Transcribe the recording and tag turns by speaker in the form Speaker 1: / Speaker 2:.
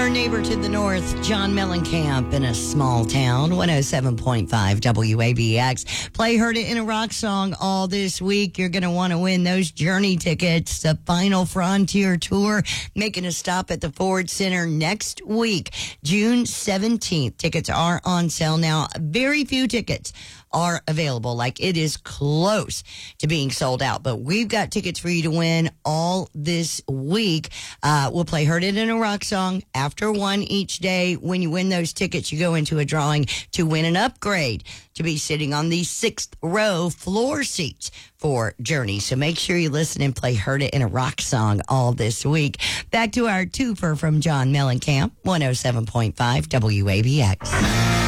Speaker 1: neighbor to the north, John Mellencamp, in a small town, 107.5 WABX. Play Heard It in a Rock Song all this week. You're going to want to win those Journey tickets, the Final Frontier Tour, making a stop at the Ford Center next week, June 17th. Tickets are on sale now. Very few tickets are available. Like, it is close to being sold out, but we've got tickets for you to win all this week. We'll play Heard It in a Rock Song after 1 each day. When you win those tickets, you go into a drawing to win an upgrade to be sitting on the 6th row floor seats for Journey. So make sure you listen and play Heard It in a Rock Song all this week. Back to our twofer from John Mellencamp, 107.5 WABX.